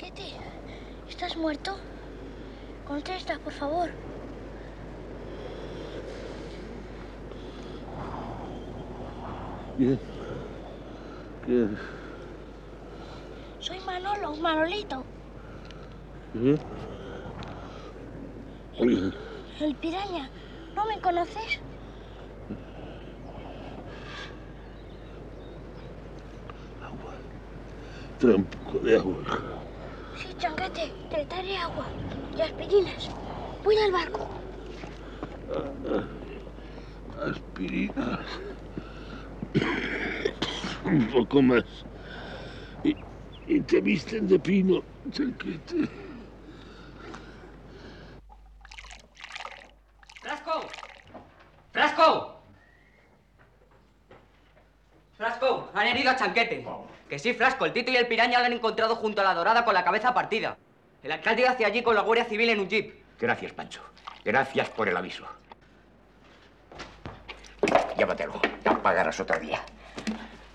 Chanquete, ¿estás muerto? Contesta, por favor. ¿Qué? Soy Manolo, Manolito. ¿Qué? El piraña. ¿No me conoces? Agua. Trae un poco de agua. Sí, Chanquete, te daré agua y aspirinas. Voy al barco. Aspirinas. Un poco más. Y te visten de pino, Chanquete. ¡Frasco! ¡Frasco! ¡Frasco! Han herido a Chanquete. Que sí, Frasco. El Tito y el Piraña lo han encontrado junto a la Dorada con la cabeza partida. El alcalde iba hacia allí con la Guardia Civil en un jeep. Gracias, Pancho. Gracias por el aviso. Llévatelo. Ya pagarás otro día.